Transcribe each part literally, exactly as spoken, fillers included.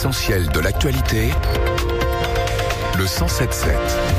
L'essentiel de l'actualité, le cent sept sept.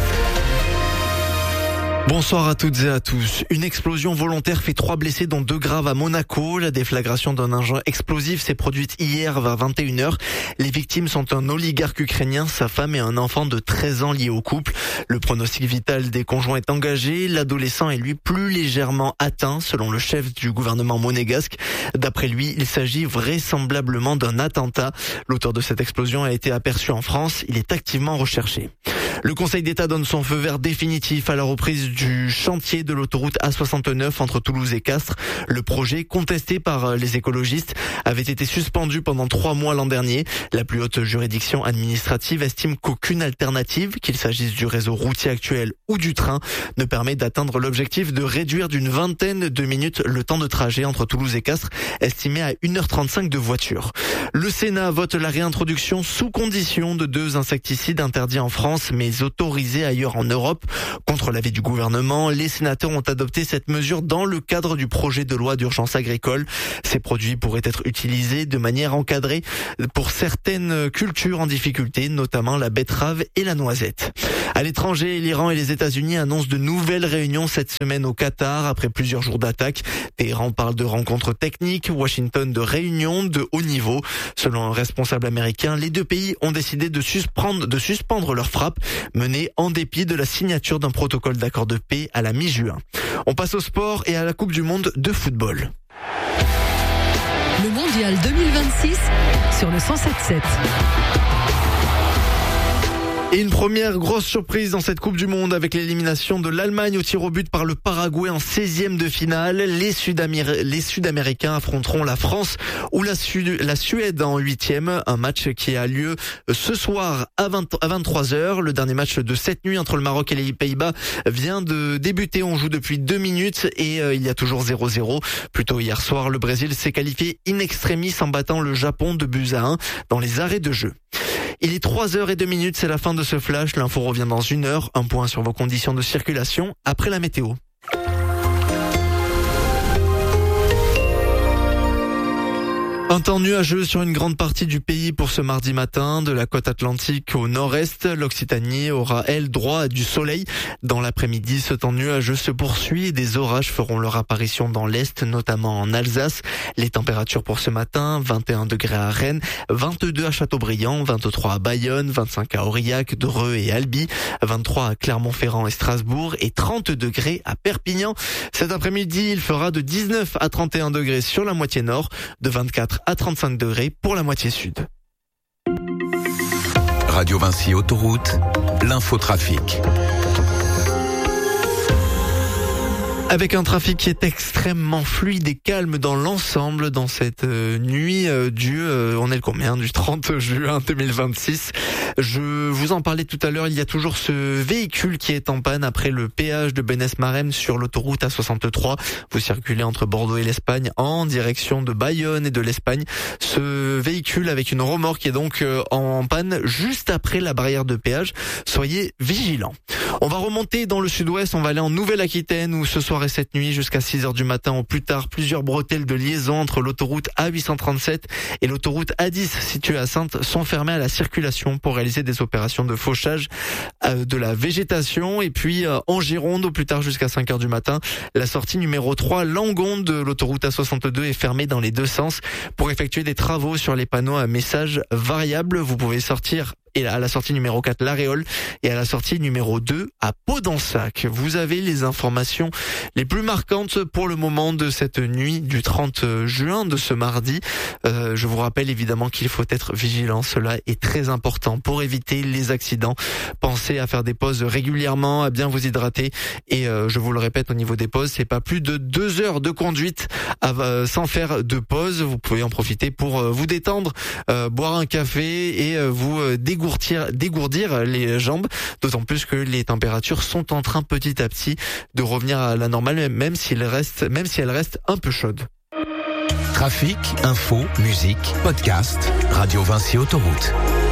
Bonsoir à toutes et à tous. Une explosion volontaire fait trois blessés dont deux graves à Monaco. La déflagration d'un engin explosif s'est produite hier vers vingt et une heures. Les victimes sont un oligarque ukrainien, sa femme et un enfant de treize ans lié au couple. Le pronostic vital des conjoints est engagé. L'adolescent est lui plus légèrement atteint selon le chef du gouvernement monégasque. D'après lui, il s'agit vraisemblablement d'un attentat. L'auteur de cette explosion a été aperçu en France. Il est activement recherché. Le Conseil d'État donne son feu vert définitif à la reprise du chantier de l'autoroute A soixante-neuf entre Toulouse et Castres. Le projet, contesté par les écologistes, avait été suspendu pendant trois mois l'an dernier. La plus haute juridiction administrative estime qu'aucune alternative, qu'il s'agisse du réseau routier actuel ou du train, ne permet d'atteindre l'objectif de réduire d'une vingtaine de minutes le temps de trajet entre Toulouse et Castres, estimé à une heure trente-cinq de voiture. Le Sénat vote la réintroduction sous condition de deux insecticides interdits en France, mais autorisés ailleurs en Europe. Contre l'avis du gouvernement, les sénateurs ont adopté cette mesure dans le cadre du projet de loi d'urgence agricole. Ces produits pourraient être utilisés de manière encadrée pour certaines cultures en difficulté, notamment la betterave et la noisette. À l'étranger, l'Iran et les États-Unis annoncent de nouvelles réunions cette semaine au Qatar après plusieurs jours d'attaques. Téhéran parle de rencontres techniques, Washington de réunions de haut niveau. Selon un responsable américain, les deux pays ont décidé de suspendre, de suspendre leurs frappes menées en dépit de la signature d'un protocole d'accord de paix à la mi-juin. On passe au sport et à la Coupe du Monde de football. Le Mondial deux mille vingt-six sur le cent sept sept. Et une première grosse surprise dans cette Coupe du Monde avec l'élimination de l'Allemagne au tir au but par le Paraguay en seizième de finale. Les, Sud-Améri- les Sud-Américains affronteront la France ou la, Su- la Suède en huitième. Un match qui a lieu ce soir à, vingt- à vingt-trois heures. Le dernier match de cette nuit entre le Maroc et les Pays-Bas vient de débuter. On joue depuis deux minutes et euh, il y a toujours zéro zéro. Plus tôt hier soir, le Brésil s'est qualifié in extremis en battant le Japon de buts à un dans les arrêts de jeu. Il est trois heures et deux minutes, c'est la fin de ce flash. L'info revient dans une heure. Un point sur vos conditions de circulation après la météo. Un temps nuageux sur une grande partie du pays pour ce mardi matin. De la côte atlantique au nord-est, l'Occitanie aura, elle, droit à du soleil. Dans l'après-midi, ce temps nuageux se poursuit et des orages feront leur apparition dans l'est, notamment en Alsace. Les températures pour ce matin, vingt et un degrés à Rennes, vingt-deux à Châteaubriand, vingt-trois à Bayonne, vingt-cinq à Aurillac, Dreux et Albi, vingt-trois à Clermont-Ferrand et Strasbourg et trente degrés à Perpignan. Cet après-midi, il fera de dix-neuf à trente et un degrés sur la moitié nord, de vingt-quatre à trente-cinq degrés pour la moitié sud. Radio Vinci Autoroute, l'infotrafic. Avec un trafic qui est extrêmement fluide et calme dans l'ensemble dans cette euh, nuit euh, du, euh, on est le combien, du trente juin deux mille vingt-six. Je vous en parlais tout à l'heure, il y a toujours ce véhicule qui est en panne après le péage de Bénès-Marem sur l'autoroute A soixante-trois. Vous circulez entre Bordeaux et l'Espagne en direction de Bayonne et de l'Espagne. Ce véhicule avec une remorque est donc euh, en panne juste après la barrière de péage. Soyez vigilants. On va remonter dans le sud-ouest, on va aller en Nouvelle-Aquitaine où ce soir et cette nuit jusqu'à six heures du matin au plus tard, plusieurs bretelles de liaison entre l'autoroute A huit cent trente-sept et l'autoroute A dix située à Saintes sont fermées à la circulation pour réaliser des opérations de fauchage de la végétation. Et puis en Gironde au plus tard jusqu'à cinq heures du matin, la sortie numéro trois Langonde de l'autoroute A soixante-deux est fermée dans les deux sens pour effectuer des travaux sur les panneaux à messages variables. Vous pouvez sortir et à la sortie numéro quatre, l'Aréole, et à la sortie numéro deux, à Pau-d'Ensac. Vous avez les informations les plus marquantes pour le moment de cette nuit du trente juin, de ce mardi. Euh, je vous rappelle évidemment qu'il faut être vigilant, cela est très important pour éviter les accidents. Pensez à faire des pauses régulièrement, à bien vous hydrater, et euh, je vous le répète, au niveau des pauses, c'est pas plus de deux heures de conduite à, euh, sans faire de pause. Vous pouvez en profiter pour euh, vous détendre, euh, boire un café et euh, vous euh, dégourdir dégourdir les jambes, d'autant plus que les températures sont en train petit à petit de revenir à la normale, même si elles restent, même si elles restent un peu chaudes. Trafic, info, musique, podcast, Radio Vinci Autoroute.